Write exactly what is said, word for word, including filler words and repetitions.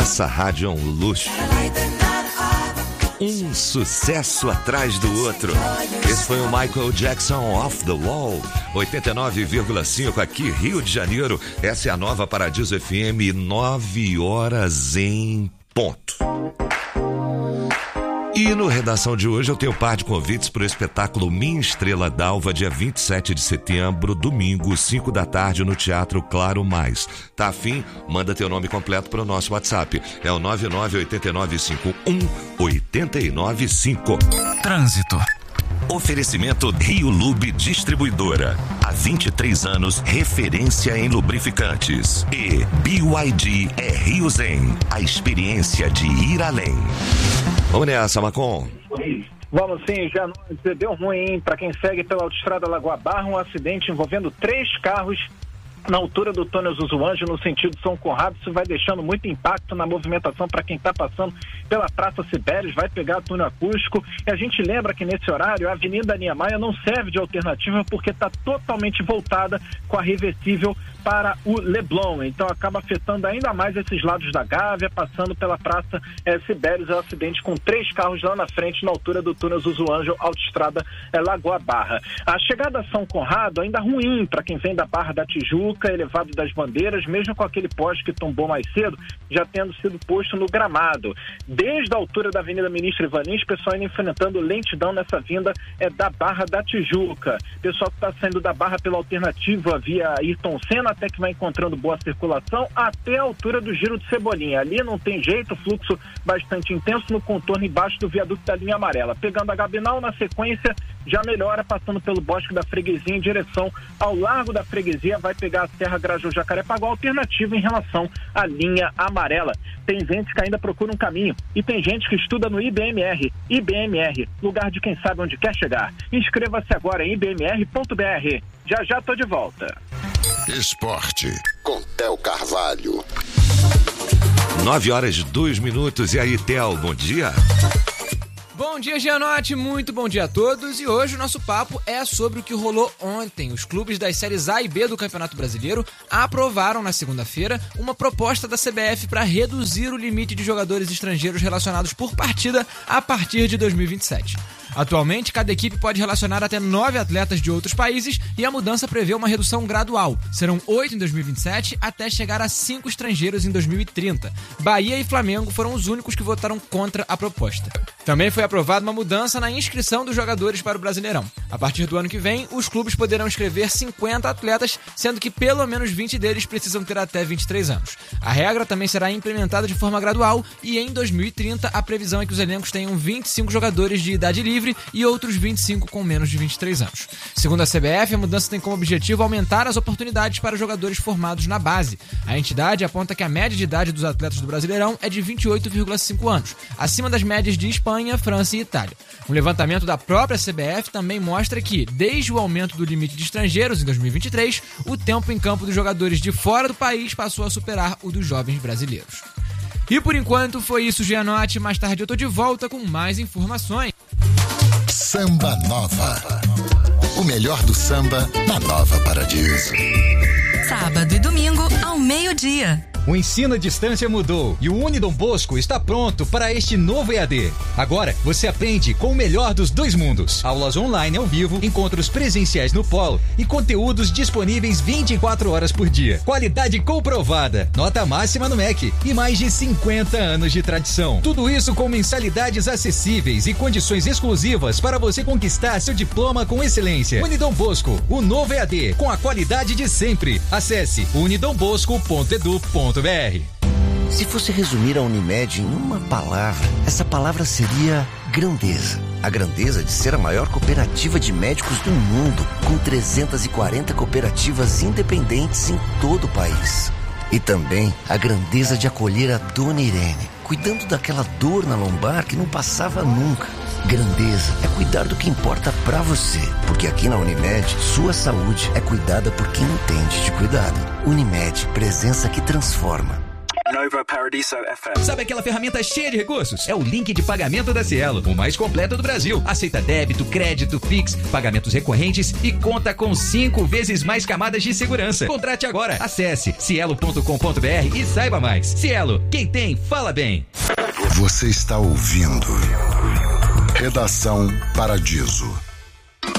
Essa rádio é um luxo. Um sucesso atrás do outro. Esse foi o Michael Jackson, Off the Wall. oitenta e nove vírgula cinco aqui, Rio de Janeiro. Essa é a nova Paradiso F M, nove horas em ponto. E no Redação de hoje eu tenho par de convites para o espetáculo Minha Estrela d'Alva, dia vinte e sete de setembro, domingo, cinco da tarde, no Teatro Claro Mais. Tá afim? Manda teu nome completo para o nosso WhatsApp. É o nove nove oito nove cinco um oito nove cinco. Trânsito. Oferecimento Rio Lube Distribuidora. Há vinte e três anos, referência em lubrificantes. E B Y D é Rio Zen, a experiência de ir além. Vamos nessa, Macon. Vamos sim, já não deu ruim para quem segue pela autoestrada Lagoa Barra, um acidente envolvendo três carros na altura do túnel Zuzuanjo, no sentido São Conrado. Isso vai deixando muito impacto na movimentação para quem está passando pela Praça Sibéries, vai pegar túnel acústico. E a gente lembra que nesse horário a Avenida Niemeyer não serve de alternativa porque está totalmente voltada com a reversível para o Leblon, então acaba afetando ainda mais esses lados da Gávea, passando pela Praça é, Sibéries. É um acidente com três carros lá na frente, na altura do túnel Zuzuanjo, autoestrada é, Lagoa Barra. A chegada a São Conrado ainda ruim para quem vem da Barra da Tijuca, elevado das Bandeiras, mesmo com aquele poste que tombou mais cedo, já tendo sido posto no gramado. Desde a altura da Avenida Ministro Ivanins, pessoal ainda enfrentando lentidão nessa vinda é da Barra da Tijuca. Pessoal que está saindo da Barra pela alternativa via Ayrton Senna, até que vai encontrando boa circulação, até a altura do Giro de Cebolinha. Ali não tem jeito, fluxo bastante intenso no contorno embaixo do viaduto da linha amarela. Pegando a Gabinal, na sequência, já melhora, passando pelo Bosque da Freguesia em direção ao Largo da Freguesia, vai pegar a Serra Grajaú-Jacarepaguá, alternativa em relação à linha amarela. Tem gente que ainda procura um caminho e tem gente que estuda no I B M R. I B M R, lugar de quem sabe onde quer chegar. Inscreva-se agora em I B M R ponto B R. Já já tô de volta. Esporte, com Theo Carvalho. nove horas e dois minutos. E aí, Theo, bom dia. Bom dia, Gianotti, muito bom dia a todos. E hoje o nosso papo é sobre o que rolou ontem. Os clubes das séries A e B do Campeonato Brasileiro aprovaram na segunda-feira uma proposta da C B F para reduzir o limite de jogadores estrangeiros relacionados por partida a partir de dois mil e vinte e sete. Atualmente, cada equipe pode relacionar até nove atletas de outros países e a mudança prevê uma redução gradual. Serão oito em dois mil e vinte e sete até chegar a cinco estrangeiros em dois mil e trinta. Bahia e Flamengo foram os únicos que votaram contra a proposta. Também foi aprovada uma mudança na inscrição dos jogadores para o Brasileirão. A partir do ano que vem, os clubes poderão inscrever cinquenta atletas, sendo que pelo menos vinte deles precisam ter até vinte e três anos. A regra também será implementada de forma gradual e em dois mil e trinta a previsão é que os elencos tenham vinte e cinco jogadores de idade livre e outros vinte e cinco com menos de vinte e três anos. Segundo a C B F, a mudança tem como objetivo aumentar as oportunidades para jogadores formados na base. A entidade aponta que a média de idade dos atletas do Brasileirão é de vinte e oito vírgula cinco anos, acima das médias de Espanha, França e Itália. Um levantamento da própria C B F também mostra que, desde o aumento do limite de estrangeiros em dois mil e vinte e três, o tempo em campo dos jogadores de fora do país passou a superar o dos jovens brasileiros. E por enquanto foi isso, Gianotti. Mais tarde eu tô de volta com mais informações. Samba Nova. O melhor do samba na Nova Paradiso. Sábado e domingo ao meio-dia. O ensino à distância mudou e o Unidom Bosco está pronto para este novo E A D. Agora você aprende com o melhor dos dois mundos. Aulas online ao vivo, encontros presenciais no polo e conteúdos disponíveis vinte e quatro horas por dia. Qualidade comprovada, nota máxima no M E C e mais de cinquenta anos de tradição. Tudo isso com mensalidades acessíveis e condições exclusivas para você conquistar seu diploma com excelência. Unidom Bosco, o novo E A D, com a qualidade de sempre. Acesse unidom bosco ponto edu ponto br. Se fosse resumir a Unimed em uma palavra, essa palavra seria grandeza. A grandeza de ser a maior cooperativa de médicos do mundo, com trezentas e quarenta cooperativas independentes em todo o país. E também a grandeza de acolher a Dona Irene, cuidando daquela dor na lombar que não passava nunca. Grandeza é cuidar do que importa pra você, porque aqui na Unimed, sua saúde é cuidada por quem entende de cuidado. Unimed, presença que transforma. Nova Paradiso F M. Sabe aquela ferramenta cheia de recursos? É o link de pagamento da Cielo, o mais completo do Brasil. Aceita débito, crédito, Pix, pagamentos recorrentes e conta com cinco vezes mais camadas de segurança. Contrate agora. Acesse cielo ponto com ponto b r e saiba mais. Cielo, quem tem, fala bem. Você está ouvindo Redação Paradiso.